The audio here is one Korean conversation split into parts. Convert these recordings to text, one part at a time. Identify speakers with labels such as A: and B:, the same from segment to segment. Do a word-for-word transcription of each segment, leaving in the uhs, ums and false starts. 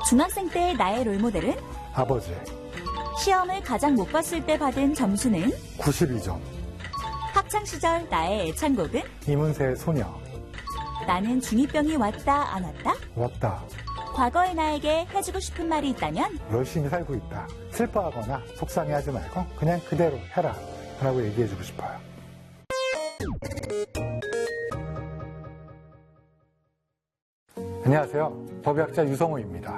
A: 중학생 때의 나의 롤모델은?
B: 아버지.
A: 시험을 가장 못 봤을 때 받은 점수는?
B: 구십이 점.
A: 학창시절 나의 애창곡은?
B: 이문세의 소녀.
A: 나는 중이병이 왔다 안 왔다?
B: 왔다.
A: 과거의 나에게 해주고 싶은 말이 있다면?
B: 열심히 살고 있다. 슬퍼하거나 속상해하지 말고 그냥 그대로 해라 라고 얘기해주고 싶어요. 안녕하세요. 법의학자 유성호입니다.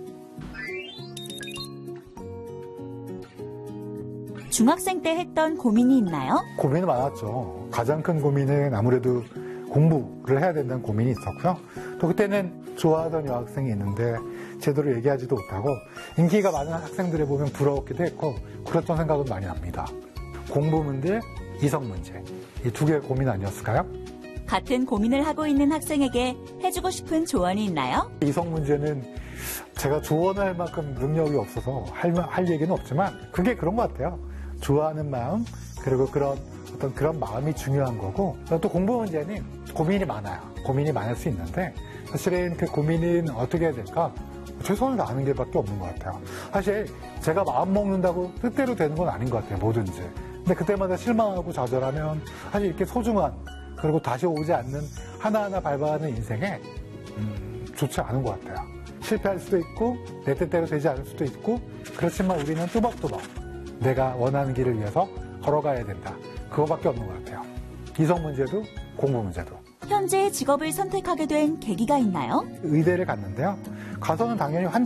A: 중학생 때 했던 고민이 있나요?
B: 고민이 많았죠. 가장 큰 고민은 아무래도 공부를 해야 된다는 고민이 있었고요. 또 그때는 좋아하던 여학생이 있는데 제대로 얘기하지도 못하고 인기가 많은 학생들을 보면 부러웠기도 했고 그랬던 생각은 많이 납니다. 공부 문제, 이성 문제 이 두 개의 고민 아니었을까요?
A: 같은 고민을 하고 있는 학생에게 해주고 싶은 조언이 있나요?
B: 이성 문제는 제가 조언할 만큼 능력이 없어서 할, 할 얘기는 없지만 그게 그런 것 같아요. 좋아하는 마음 그리고 그런 어떤 그런 마음이 중요한 거고 또 공부 문제는 고민이 많아요. 고민이 많을 수 있는데 사실은 그 고민은 어떻게 해야 될까? 최선을 다하는 게 밖에 없는 것 같아요. 사실 제가 마음 먹는다고 뜻대로 되는 건 아닌 것 같아요. 뭐든지. 근데 그때마다 실망하고 좌절하면 사실 이렇게 소중한 그리고 다시 오지 않는 하나하나 밟아가는 인생에 음, 좋지 않은 것 같아요. 실패할 수도 있고 내 뜻대로 되지 않을 수도 있고 그렇지만 우리는 뚜벅뚜벅 내가 원하는 길을 위해서 걸어가야 된다. 그거밖에 없는 것 같아요. 이성 문제도 공부 문제도.
A: 현재의 직업을 선택하게 된 계기가 있나요?
B: 의대를 갔는데요. 가서는 당연히 환